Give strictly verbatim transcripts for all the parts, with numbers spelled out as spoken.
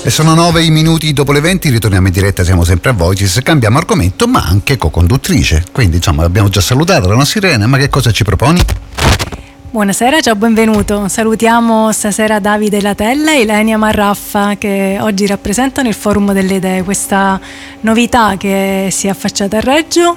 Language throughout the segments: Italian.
E sono nove minuti dopo le venti, ritorniamo in diretta, siamo sempre a Voices, cambiamo argomento ma anche co-conduttrice, quindi insomma abbiamo già salutato la nostra Irene, ma che cosa ci proponi? Buonasera, ciao, benvenuto. Salutiamo stasera Davide Latella e Ilenia Marraffa che oggi rappresentano il Forum delle Idee, questa novità che si è affacciata a Reggio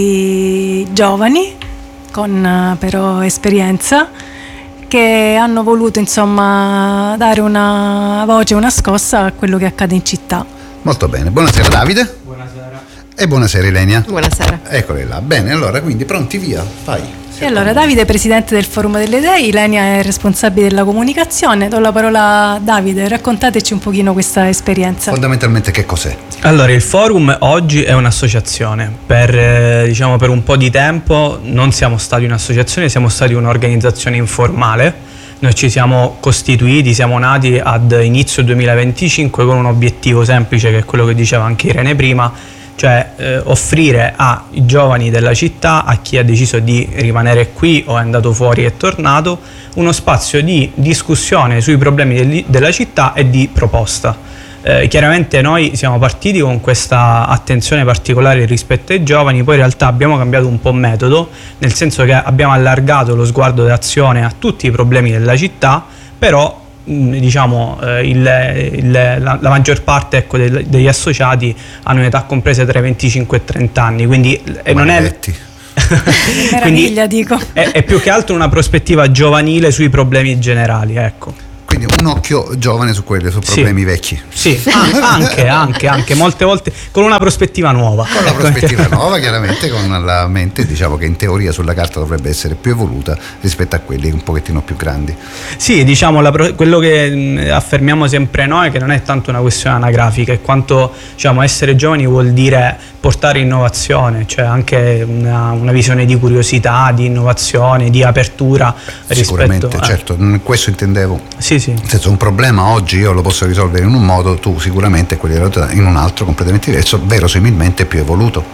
di giovani con però esperienza che hanno voluto insomma dare una voce, una scossa a quello che accade in città. Molto bene, buonasera Davide. Buonasera. E buonasera Ilenia. Buonasera. Eccole là, bene, allora quindi pronti, via, vai. E allora Davide è presidente del Forum delle Idee, Ilenia è responsabile della comunicazione. Do la parola a Davide, raccontateci un pochino questa esperienza. Fondamentalmente che cos'è? Allora, il Forum oggi è un'associazione. Per, eh, diciamo, per un po' di tempo non siamo stati un'associazione, siamo stati un'organizzazione informale. Noi ci siamo costituiti, siamo nati ad inizio duemilaventicinque con un obiettivo semplice, che è quello che diceva anche Irene prima, cioè eh, offrire ai giovani della città, a chi ha deciso di rimanere qui o è andato fuori e è tornato, uno spazio di discussione sui problemi del, della città e di proposta. Eh, chiaramente noi siamo partiti con questa attenzione particolare rispetto ai giovani, poi in realtà abbiamo cambiato un po' metodo, nel senso che abbiamo allargato lo sguardo d'azione a tutti i problemi della città, però diciamo eh, il, il, la, la maggior parte, ecco, del, degli associati hanno un'età compresa tra i venticinque e i trenta anni, quindi eh, non è meraviglia, dico. È, è più che altro una prospettiva giovanile sui problemi generali, ecco. Quindi un occhio giovane su quelli, su problemi sì. vecchi. Sì, anche, anche, anche, molte volte con una prospettiva nuova. Con la prospettiva nuova, chiaramente, con la mente, diciamo, che in teoria sulla carta dovrebbe essere più evoluta rispetto a quelli un pochettino più grandi. Sì, diciamo, la, quello che affermiamo sempre noi è che non è tanto una questione anagrafica, è quanto, diciamo, essere giovani vuol dire portare innovazione, cioè anche una, una visione di curiosità, di innovazione, di apertura. Sicuramente, rispetto a... certo, questo intendevo. Sì, sì. Nel senso, un problema oggi io lo posso risolvere in un modo, tu sicuramente quelli in un altro completamente diverso, verosimilmente più evoluto.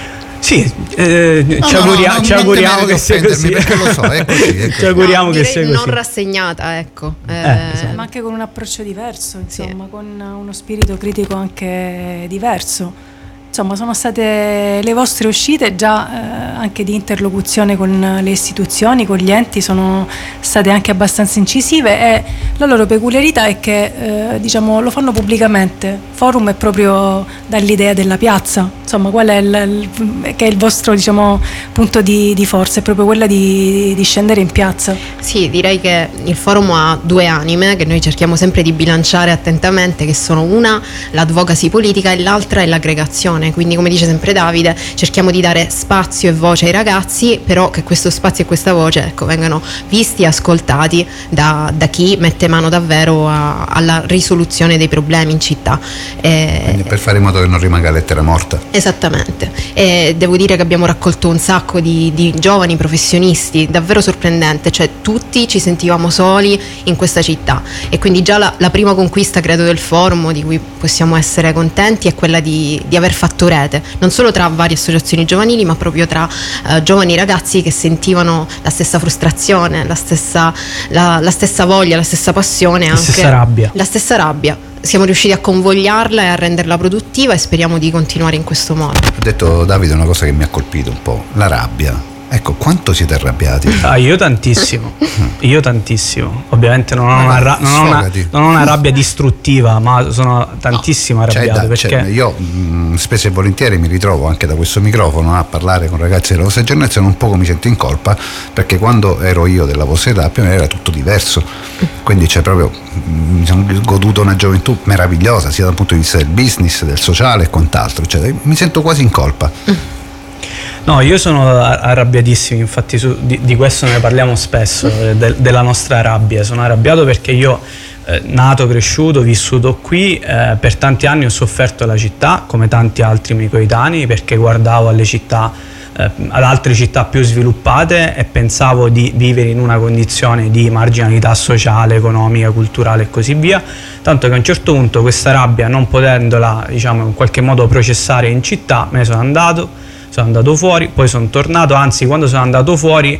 Sì, eh, no, ci, auguria- no, no, ci auguriamo che sia così, perché lo so, è così, è così. Ci auguriamo no, che sia così. Non rassegnata, ecco. Eh, eh, esatto. Ma anche con un approccio diverso, insomma, sì. con uno spirito critico anche diverso. Insomma, sono state le vostre uscite già eh, anche di interlocuzione con le istituzioni, con gli enti, sono state anche abbastanza incisive, e la loro peculiarità è che eh, diciamo lo fanno pubblicamente. Forum è proprio dall'idea della piazza, insomma, qual è il, il, che è il vostro, diciamo, punto di, di forza, è proprio quella di, di scendere in piazza. Sì, direi che il Forum ha due anime che noi cerchiamo sempre di bilanciare attentamente, che sono una l'advocacy politica e l'altra è l'aggregazione. Quindi, come dice sempre Davide, cerchiamo di dare spazio e voce ai ragazzi, però che questo spazio e questa voce, ecco, vengano visti e ascoltati da, da chi mette mano davvero a, alla risoluzione dei problemi in città. E, Quindi per fare in modo che non rimanga lettera morta. Esattamente. E devo dire che abbiamo raccolto un sacco di, di giovani professionisti, davvero sorprendente, cioè tutti ci sentivamo soli in questa città, e quindi già la, la prima conquista, credo, del forum, di cui possiamo essere contenti, è quella di, di aver fatto rete, non solo tra varie associazioni giovanili, ma proprio tra eh, giovani ragazzi che sentivano la stessa frustrazione, la stessa, la, la stessa voglia, la stessa passione, la anche stessa rabbia. La stessa rabbia. Siamo riusciti a convogliarla e a renderla produttiva e speriamo di continuare in questo modo. Ha detto Davide una cosa che mi ha colpito un po', la rabbia. Ecco, quanto siete arrabbiati? Ah, io tantissimo, io tantissimo. Ovviamente non ho, una, ra- non, ho una, non ho una rabbia distruttiva, ma sono tantissimo arrabbiato. Cioè, da, perché cioè, io mh, spesso e volentieri mi ritrovo anche da questo microfono a parlare con ragazzi della vostra generazione, un poco mi sento in colpa, perché quando ero io della vostra età più o meno era tutto diverso. Quindi c'è proprio, mi sono goduto una gioventù meravigliosa, sia dal punto di vista del business, del sociale e quant'altro. Cioè, mi sento quasi in colpa. No, io sono arrabbiatissimo, infatti su, di, di questo ne parliamo spesso, eh, de, della nostra rabbia. Sono arrabbiato perché io, eh, nato, cresciuto, vissuto qui, eh, per tanti anni ho sofferto la città, come tanti altri miei coetanei, perché guardavo alle città, eh, ad altre città più sviluppate e pensavo di vivere in una condizione di marginalità sociale, economica, culturale e così via, tanto che a un certo punto questa rabbia, non potendola, diciamo, in qualche modo processare in città, me ne sono andato. Sono andato fuori, poi sono tornato, anzi quando sono andato fuori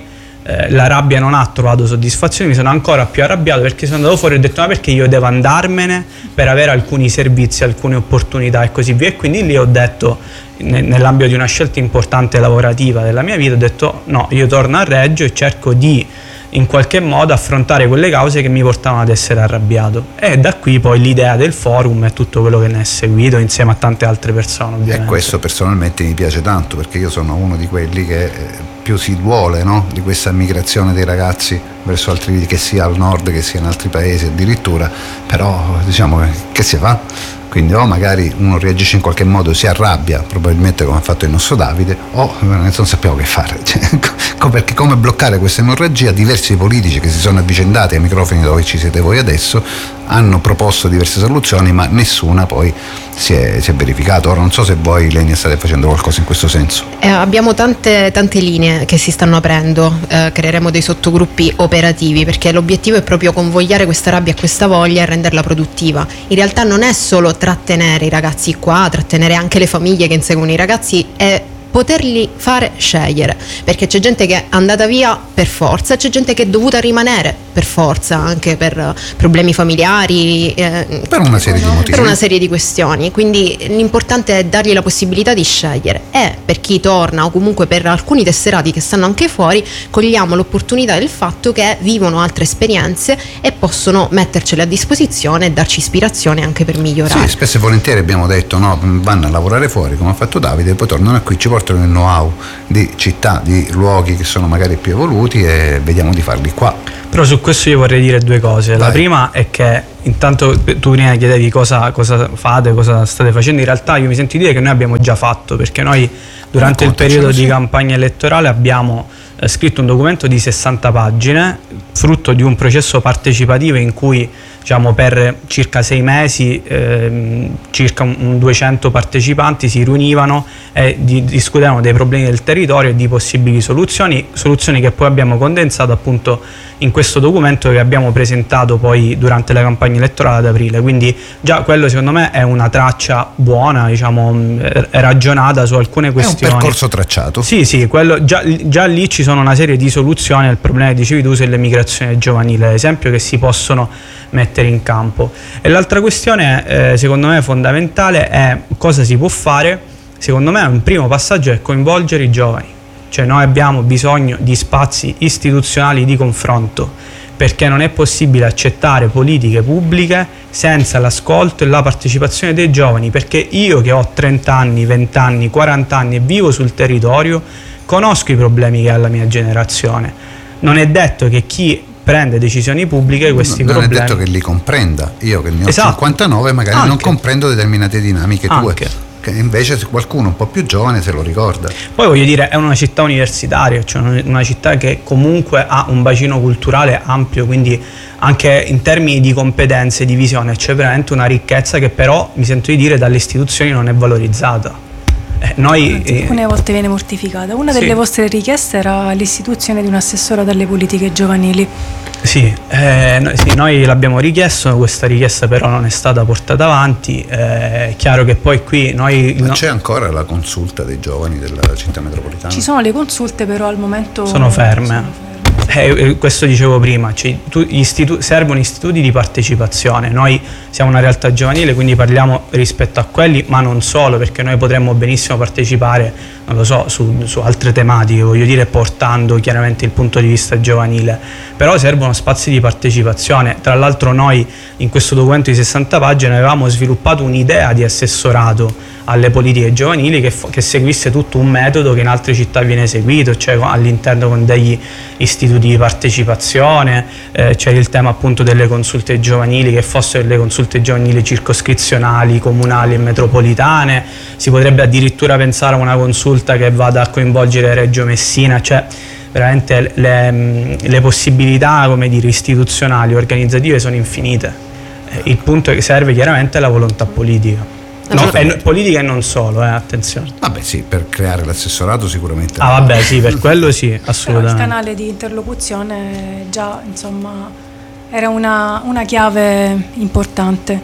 eh, la rabbia non ha trovato soddisfazione, mi sono ancora più arrabbiato perché sono andato fuori e ho detto: ma perché io devo andarmene per avere alcuni servizi, alcune opportunità e così via. E quindi lì ho detto, nell'ambito di una scelta importante lavorativa della mia vita, ho detto no, io torno a Reggio e cerco di in qualche modo affrontare quelle cause che mi portavano ad essere arrabbiato, e da qui poi l'idea del forum e tutto quello che ne è seguito insieme a tante altre persone, ovviamente. E questo personalmente mi piace tanto, perché io sono uno di quelli che più si duole, no? Di questa migrazione dei ragazzi verso altri, che sia al nord che sia in altri paesi addirittura, però diciamo che si fa? Quindi o magari uno reagisce in qualche modo, si arrabbia, probabilmente come ha fatto il nostro Davide, o non sappiamo che fare, cioè, perché come bloccare questa emorragia. Diversi politici che si sono avvicendati ai microfoni dove ci siete voi adesso hanno proposto diverse soluzioni, ma nessuna poi si è, si è verificata. Ora non so se voi, Lenia, state facendo qualcosa in questo senso. Eh, abbiamo tante, tante linee che si stanno aprendo, eh, creeremo dei sottogruppi operativi, perché l'obiettivo è proprio convogliare questa rabbia e questa voglia e renderla produttiva. In realtà non è solo trattenere i ragazzi qua, trattenere anche le famiglie che inseguono i ragazzi, è poterli fare scegliere, perché c'è gente che è andata via per forza, c'è gente che è dovuta rimanere per forza, anche per problemi familiari, eh, per una serie di motivi, per una serie di questioni. Quindi l'importante è dargli la possibilità di scegliere, e per chi torna o comunque per alcuni tesserati che stanno anche fuori, cogliamo l'opportunità del fatto che vivono altre esperienze e possono mettercele a disposizione e darci ispirazione anche per migliorare. Sì, spesso e volentieri abbiamo detto no, vanno a lavorare fuori come ha fatto Davide, e poi tornano qui, ci portano il know-how di città, di luoghi che sono magari più evoluti, e vediamo di farli qua. Però su questo io vorrei dire due cose. Dai. La prima è che intanto tu prima chiedevi cosa, cosa fate, cosa state facendo. In realtà io mi sento di dire che noi abbiamo già fatto, perché noi durante il periodo di campagna elettorale abbiamo eh, scritto un documento di sessanta pagine, frutto di un processo partecipativo in cui, diciamo, per circa sei mesi eh, circa un, un duecento partecipanti si riunivano e di, discutevano dei problemi del territorio e di possibili soluzioni, soluzioni che poi abbiamo condensato appunto in questo documento che abbiamo presentato poi durante la campagna elettorale ad aprile. Quindi già quello secondo me è una traccia buona, diciamo, è ragionata su alcune questioni. È un percorso tracciato. Sì, sì, quello, già, già lì ci sono una serie di soluzioni al problema che dicevi tu sull'emigrazione giovanile, ad esempio, che si possono mettere in campo. E l'altra questione eh, secondo me fondamentale è cosa si può fare. Secondo me un primo passaggio è coinvolgere i giovani, cioè noi abbiamo bisogno di spazi istituzionali di confronto, perché non è possibile accettare politiche pubbliche senza l'ascolto e la partecipazione dei giovani, perché io che ho trenta anni, venti anni, quaranta anni e vivo sul territorio conosco i problemi che ha la mia generazione. Non è detto che chi prende decisioni pubbliche questi non problemi. Non è detto che li comprenda. Io che ne ho esatto. cinquantanove magari Anche. non comprendo determinate dinamiche tue, Anche. che invece qualcuno un po' più giovane se lo ricorda. Poi voglio dire, è una città universitaria, cioè una città che comunque ha un bacino culturale ampio, quindi anche in termini di competenze, di visione c'è veramente una ricchezza che però, mi sento di dire, dalle istituzioni non è valorizzata. Eh, noi, Anzi, alcune volte viene mortificata. Una sì. delle vostre richieste era l'istituzione di un assessore alle politiche giovanili. Sì, eh, noi, sì, noi l'abbiamo richiesto, questa richiesta però non è stata portata avanti. Eh, è chiaro che poi qui noi... Ma no, c'è ancora la consulta dei giovani della città metropolitana? Ci sono le consulte, però al momento sono ferme. Sono ferme. Eh, questo dicevo prima, cioè, tu, gli istitu- servono istituti di partecipazione. Noi siamo una realtà giovanile, quindi parliamo rispetto a quelli, ma non solo, perché noi potremmo benissimo partecipare, non lo so, su, su altre tematiche, voglio dire, portando chiaramente il punto di vista giovanile, però servono spazi di partecipazione. Tra l'altro noi in questo documento di sessanta pagine avevamo sviluppato un'idea di assessorato alle politiche giovanili che, che seguisse tutto un metodo che in altre città viene seguito, cioè all'interno con degli istituti di partecipazione, eh, c'è il tema appunto delle consulte giovanili, che fossero delle consulte giovanili circoscrizionali, comunali e metropolitane. Si potrebbe addirittura pensare a una consulta che vada a coinvolgere Reggio Messina, cioè veramente le, le possibilità, come dire, istituzionali, organizzative sono infinite. Eh, il punto è che serve chiaramente la volontà politica. No, e, politica e non solo, eh, attenzione. Vabbè sì, per creare l'assessorato sicuramente. Ah vabbè sì, per quello sì, assolutamente. Però il canale di interlocuzione già, insomma, era una, una chiave importante.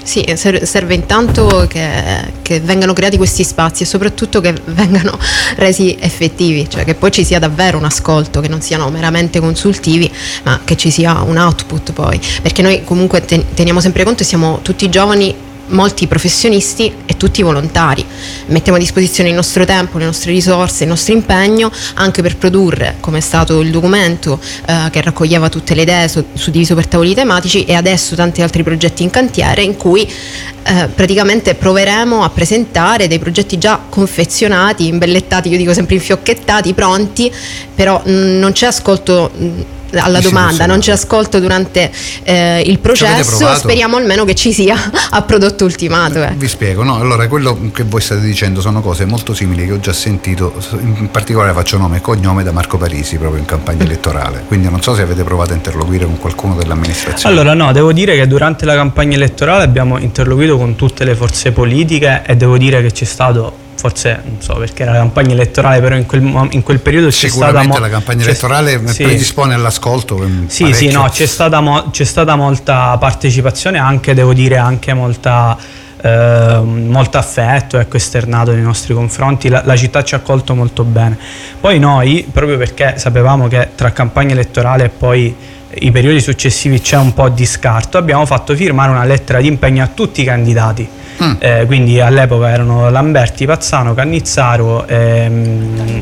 Sì, serve intanto che, che vengano creati questi spazi e soprattutto che vengano resi effettivi, cioè che poi ci sia davvero un ascolto, che non siano meramente consultivi, ma che ci sia un output poi, perché noi comunque teniamo sempre conto e siamo tutti giovani, molti professionisti e tutti volontari. Mettiamo a disposizione il nostro tempo, le nostre risorse, il nostro impegno anche per produrre, come è stato il documento eh, che raccoglieva tutte le idee su, suddiviso per tavoli tematici, e adesso tanti altri progetti in cantiere in cui eh, praticamente proveremo a presentare dei progetti già confezionati, imbellettati, io dico sempre infiocchettati, pronti, però mh, non c'è ascolto mh, alla domanda, non c'è ascolto durante eh, il processo, speriamo almeno che ci sia a prodotto ultimato. Eh. Vi spiego, no? Allora, quello che voi state dicendo sono cose molto simili che ho già sentito, in particolare faccio nome e cognome da Marco Parisi proprio in campagna elettorale, quindi non so se avete provato a interloquire con qualcuno dell'amministrazione. Allora no, devo dire che durante la campagna elettorale abbiamo interloquito con tutte le forze politiche e devo dire che c'è stato, forse non so perché era la campagna elettorale, però in quel, in quel periodo c'è stata sicuramente la campagna elettorale sì, predispone all'ascolto sì parecchio. sì no c'è stata, mo, c'è stata molta partecipazione, anche devo dire anche molta eh, molto affetto, ecco, esternato nei nostri confronti. La, la città ci ha accolto molto bene. Poi noi, proprio perché sapevamo che tra campagna elettorale e poi i periodi successivi c'è un po' di scarto, abbiamo fatto firmare una lettera di impegno a tutti i candidati. Mm. Eh, quindi all'epoca erano Lamberti, Pazzano, Cannizzaro ehm,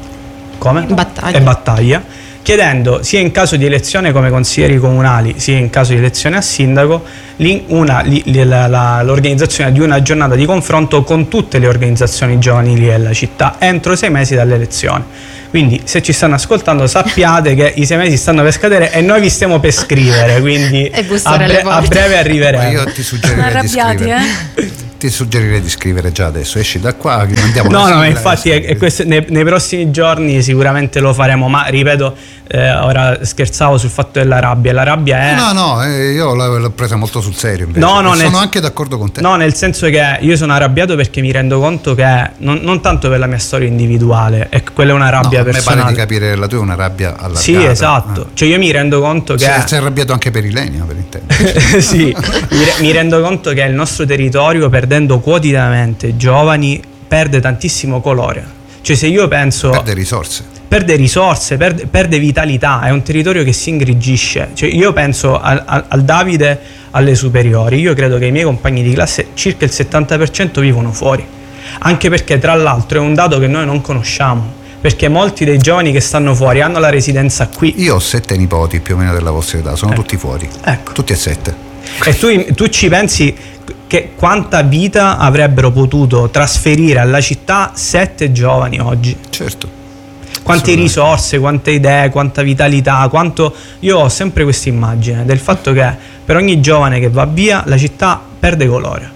come? Battaglia. e Battaglia, chiedendo sia in caso di elezione come consiglieri comunali sia in caso di elezione a sindaco una, li, la, la, l'organizzazione di una giornata di confronto con tutte le organizzazioni giovanili della città entro sei mesi dalle elezioni. Quindi se ci stanno ascoltando sappiate che i sei mesi stanno per scadere e noi vi stiamo per scrivere, quindi a, bre- a breve arriveremo. Io ti suggerirei di scrivere. Eh? Ti suggerirei di scrivere già adesso, esci da qua, mandiamo no no infatti è, è questo, nei, nei prossimi giorni sicuramente lo faremo, ma ripeto, eh, ora scherzavo sul fatto della rabbia, la rabbia è no no eh, io l'ho, l'ho presa molto sul serio invece. No, no, sono nel, anche d'accordo con te, no nel senso che io sono arrabbiato perché mi rendo conto che non, non tanto per la mia storia individuale, è quella è una rabbia no, personale. Mi pare di capire che la tua è una rabbia allargata. Sì, esatto, ah. Cioè io mi rendo conto che sei arrabbiato anche per Ilenia, per intendere. sì, mi, re, mi rendo conto che il nostro territorio, perdendo quotidianamente giovani, perde tantissimo colore. Cioè se io penso perde risorse perde risorse perde, perde vitalità, è un territorio che si ingrigisce. Cioè io penso al, al, al Davide alle superiori, io credo che i miei compagni di classe circa il settanta per cento vivono fuori, anche perché tra l'altro è un dato che noi non conosciamo, perché molti dei giovani che stanno fuori hanno la residenza qui. Io ho sette nipoti più o meno della vostra età, sono eh. tutti fuori, ecco. Tutti e sette. E tu, tu ci pensi che quanta vita avrebbero potuto trasferire alla città sette giovani oggi? Certo. Quante risorse, quante idee, quanta vitalità, quanto... Io ho sempre questa immagine del fatto che per ogni giovane che va via la città perde colore.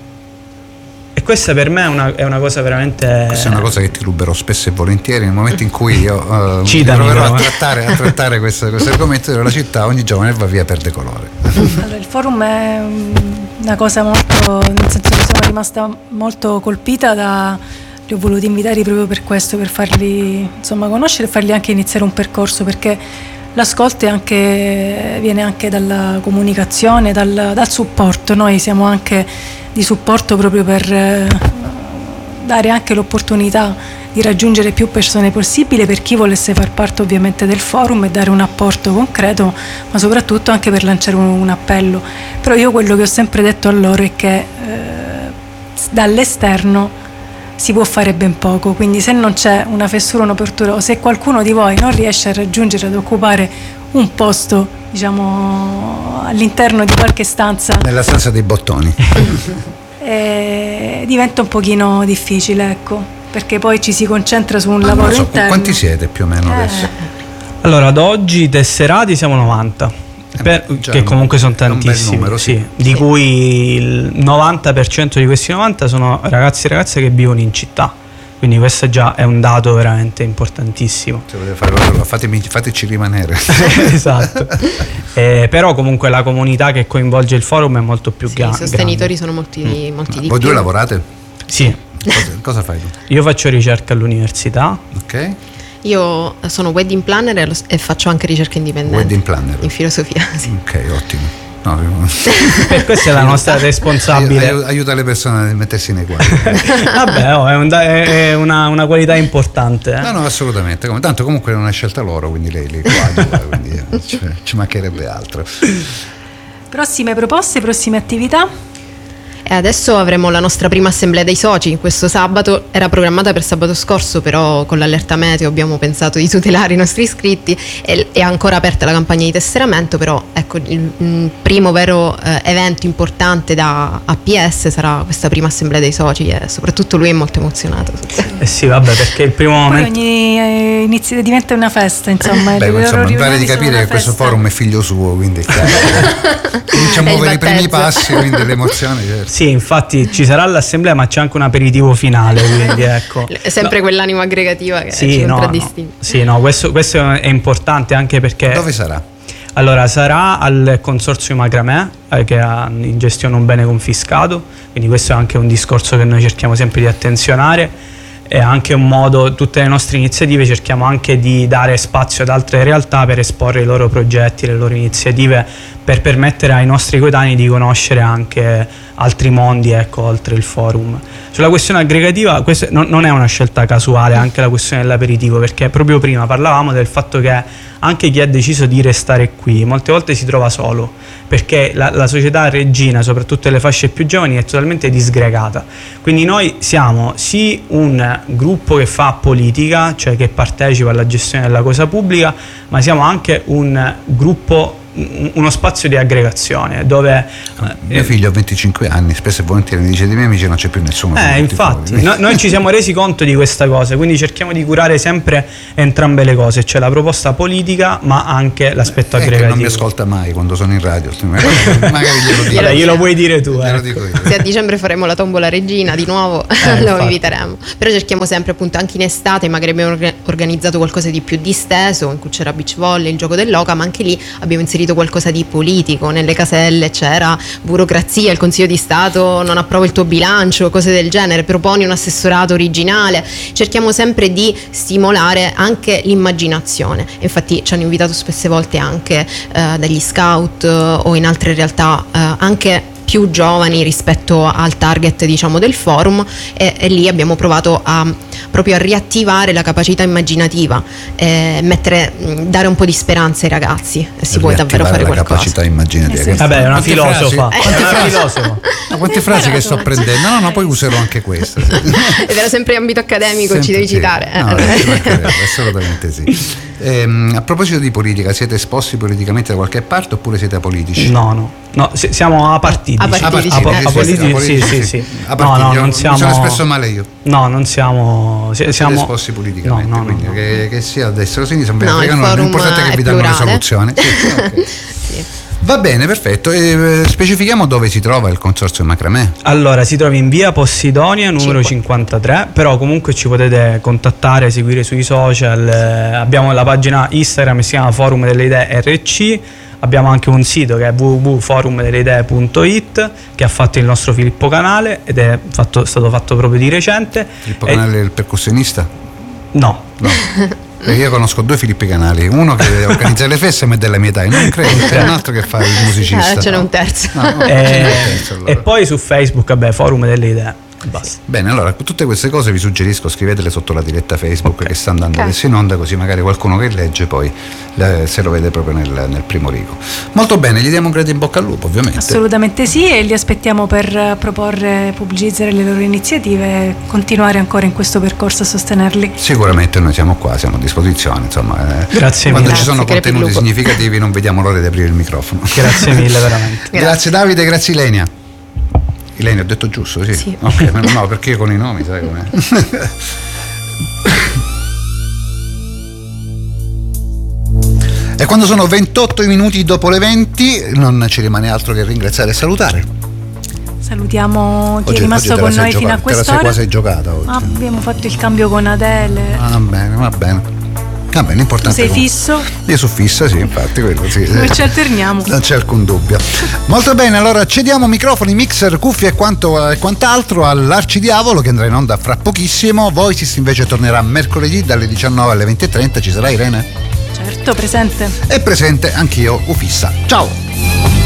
E questa per me è una, è una cosa veramente... Questa è una cosa che ti ruberò spesso e volentieri nel momento in cui io uh, mi però. proverò a trattare, a trattare questo, questo argomento della città. Ogni giovane che va via perde colore. Allora, il forum è una cosa molto, nel senso che sono rimasta molto colpita da, li ho voluti invitare proprio per questo, per farli insomma conoscere e farli anche iniziare un percorso, perché l'ascolto è anche, viene anche dalla comunicazione, dal, dal supporto. Noi siamo anche di supporto proprio per eh, dare anche l'opportunità di raggiungere più persone possibile per chi volesse far parte ovviamente del forum e dare un apporto concreto, ma soprattutto anche per lanciare un, un appello. Però io quello che ho sempre detto a loro è che eh, dall'esterno si può fare ben poco, quindi se non c'è una fessura, un'apertura, o se qualcuno di voi non riesce a raggiungere, ad occupare un posto, diciamo, all'interno di qualche stanza, nella stanza dei bottoni, eh, diventa un pochino difficile, ecco, perché poi ci si concentra su un ah, lavoro so, interno. Quanti siete più o meno eh. adesso? Allora, ad oggi tesserati siamo novanta, eh, per, che comunque sono tantissimi, numero, sì. Sì, di cui il novanta per cento di questi novanta sono ragazzi e ragazze che vivono in città. Quindi questo già è un dato veramente importantissimo. Se volete fare, fatemi, fateci rimanere. Esatto. Eh, però comunque la comunità che coinvolge il forum è molto più sì, ga- grande. I sostenitori grande. sono molti, mm. molti Ma di voi più. due lavorate? Sì. Cosa, cosa fai tu? Io faccio ricerca all'università. Ok. Io sono wedding planner e faccio anche ricerca indipendente. Wedding planner. In filosofia, sì. Ok, ottimo. No, per questa è la nostra responsabile. Aiuta, aiuta le persone a mettersi nei guai. Vabbè, oh, è, un, è una, una qualità importante. Eh? No, no, assolutamente. Come, tanto comunque non è scelta loro, quindi lei li coadiuva, quindi ci, ci mancherebbe altro. Prossime proposte, prossime attività? E adesso avremo la nostra prima assemblea dei soci questo sabato, era programmata per sabato scorso, però con l'allerta meteo abbiamo pensato di tutelare i nostri iscritti e è ancora aperta la campagna di tesseramento, però ecco il, il primo vero eh, evento importante da A P S sarà questa prima assemblea dei soci e soprattutto lui è molto emozionato. Eh sì, vabbè, perché il primo Poi momento ogni eh, inizio diventa una festa, insomma. Beh, le insomma, loro mi pare riunioni di capire sono che una questo festa. forum è figlio suo, quindi comincia a È il muovere i primi battezzo. passi, quindi l'emozione, certo. sì, infatti ci sarà l'assemblea, ma c'è anche un aperitivo finale, quindi ecco. È sempre No. quell'anima aggregativa che Sì, ci no, no. contraddistingue. Sì, no, questo, questo è importante anche perché Dove sarà? allora sarà al consorzio Macramè eh, che ha in gestione un bene confiscato, quindi questo è anche un discorso che noi cerchiamo sempre di attenzionare. È anche un modo, tutte le nostre iniziative cerchiamo anche di dare spazio ad altre realtà per esporre i loro progetti, le loro iniziative, per permettere ai nostri coetanei di conoscere anche altri mondi, ecco, oltre il forum. Sulla questione aggregativa, questa non, non è una scelta casuale, anche la questione dell'aperitivo, perché proprio prima parlavamo del fatto che anche chi ha deciso di restare qui molte volte si trova solo, perché la, la società reggina, soprattutto le fasce più giovani, è totalmente disgregata. Quindi noi siamo sì un gruppo che fa politica, cioè che partecipa alla gestione della cosa pubblica, ma siamo anche un gruppo, uno spazio di aggregazione dove Mio figlio ha venticinque anni, spesso e volentieri mi dice dei miei amici non c'è più nessuno. eh, infatti fuori. no, noi ci siamo resi conto di questa cosa, quindi cerchiamo di curare sempre entrambe le cose, cioè la proposta politica ma anche l'aspetto Eh, che aggregativo. non mi ascolta mai quando sono in radio, magari glielo dico. Allora, glielo puoi dire tu, Glielo eh. dico io. Se a dicembre faremo la tombola regina di nuovo Eh, lo infatti. inviteremo, però cerchiamo sempre appunto anche in estate, magari abbiamo orga- organizzato qualcosa di più disteso in cui c'era beach volley, il gioco dell'oca, ma anche lì abbiamo inserito qualcosa di politico, nelle caselle c'era burocrazia, il Consiglio di Stato non approva il tuo bilancio, cose del genere, proponi un assessorato originale, cerchiamo sempre di stimolare anche l'immaginazione. Infatti ci hanno invitato spesse volte anche eh, dagli scout eh, o in altre realtà eh, anche più giovani rispetto al target, diciamo, del forum, e, e lì abbiamo provato a proprio a riattivare la capacità immaginativa, eh, mettere, mh, dare un po' di speranza ai ragazzi e si può davvero Riattivare fare la qualcosa. capacità immaginativa. Eh sì. Che- Vabbè, è una quante filosofa. frasi? È una filosofo. Ma quante frasi che sto prendendo? No, no, poi userò anche queste. sì. Ed era sempre in ambito accademico, Sempre ci devi sì. citare. eh. No, ci mancherebbe, assolutamente sì. Ehm, a proposito di politica, siete esposti politicamente da qualche parte oppure siete apolitici? No, no, no, si- siamo apartitici. Apartitici, Apo- eh. apolitici, Apolitici, sì, sì, sì. A No, partiti, no, io- non mi sono siamo. espresso male io. No, non siamo. si- Siete Siamo esposti politicamente, No, no, no, quindi no. Che, che sia a destra o a sinistra, non me ne No, il frega nulla, forum l'importante è che è vi danno una plurale. soluzione. Sì, ok. Sì. Va bene, perfetto. E, eh, specifichiamo dove si trova il consorzio Macramè. Allora, si trova in via Possidonia numero Cinque. cinquantatré, però comunque ci potete contattare, seguire sui social. eh, abbiamo la pagina Instagram che si chiama Forum delle Idee R C, abbiamo anche un sito che è w w w punto forum delle idee punto i t che ha fatto il nostro Filippo Canale ed è fatto- stato fatto proprio di recente. Il E- canale del percussionista? no, No. Perché io conosco due Filippi Canali, uno che organizza le feste ma è della mia età, e non credo, c'è un altro che fa il musicista. Eh, ce n'è un terzo. No, no, Eh, ce n'è un terzo, allora. e poi su Facebook, vabbè, Forum delle Idee. Basta. Bene, allora tutte queste cose vi suggerisco, scrivetele sotto la diretta Facebook che sta andando Ok. adesso in onda, così magari qualcuno che legge poi eh, se lo vede proprio nel, nel primo rigo. Molto bene, gli diamo un grande in bocca al lupo, ovviamente. Assolutamente sì, e li aspettiamo per eh, proporre, pubblicizzare le loro iniziative e continuare ancora in questo percorso a sostenerli. Sicuramente noi siamo qua, siamo a disposizione, insomma. eh, Grazie Quando mille. ci sono Grazie, contenuti Crepi Lupo. significativi non vediamo l'ora di aprire il microfono. Grazie mille, veramente. Grazie Davide, grazie Ilenia. Ilenia, ho detto giusto, sì? Sì. Ok, meno- no, perché io con i nomi, sai com'è. E quando sono ventotto minuti dopo le venti non ci rimane altro che ringraziare e salutare. Salutiamo chi Oggi- è rimasto oggi te la con sei noi fino a giocata- te la sei quest'ora. quasi giocata oggi. Abbiamo fatto il cambio con Adele. Ah, va bene, va bene. Va bene, Tu l'importante sei è com- fisso? Io sono fissa, sì, infatti, quello sì. Noi ci alterniamo. Non c'è alcun dubbio. Molto bene, allora cediamo microfoni, mixer, cuffie e, quanto, e quant'altro all'Arcidiavolo che andrà in onda fra pochissimo. Voices invece tornerà mercoledì dalle diciannove alle venti e trenta. Ci sarà Irene? Certo, presente. E presente anch'io, Ufissa. Ciao!